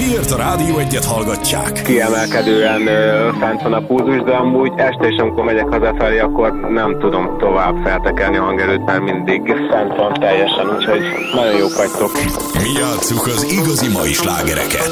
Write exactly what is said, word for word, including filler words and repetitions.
Miért a Rádió Egyet hallgatják? Kiemelkedően ö, fent van a pulzus, de amúgy este is, amikor megyek hazafelé, akkor nem tudom tovább feltekelni a hangerőt, mert mindig fent van teljesen, úgyhogy nagyon jók vagytok. Mi játsszuk az igazi mai slágereket.